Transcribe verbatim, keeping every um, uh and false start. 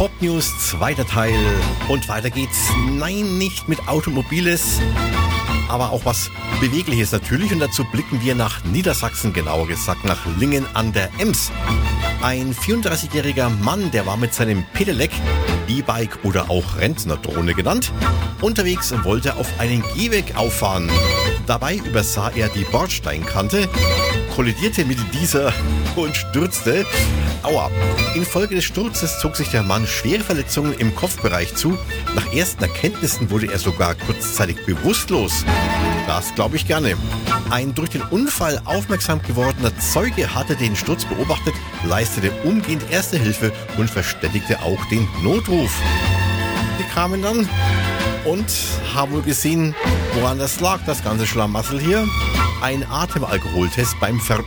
Pop News, zweiter Teil. Und weiter geht's. Nein, nicht mit Automobiles, aber auch was Bewegliches natürlich. Und dazu blicken wir nach Niedersachsen, genauer gesagt nach Lingen an der Ems. Ein vierunddreißigjähriger Mann, der war mit seinem Pedelec, E-Bike oder auch Rentnerdrohne genannt, unterwegs und wollte auf einen Gehweg auffahren. Dabei übersah er die Bordsteinkante, kollidierte mit dieser und stürzte. Aua. Infolge des Sturzes zog sich der Mann schwere Verletzungen im Kopfbereich zu. Nach ersten Erkenntnissen wurde er sogar kurzzeitig bewusstlos. Das glaube ich gerne. Ein durch den Unfall aufmerksam gewordener Zeuge hatte den Sturz beobachtet, leistete umgehend Erste Hilfe und verständigte auch den Notruf. Die kamen dann und haben wohl gesehen, woran das lag, das ganze Schlamassel hier. Ein Atemalkoholtest beim Ver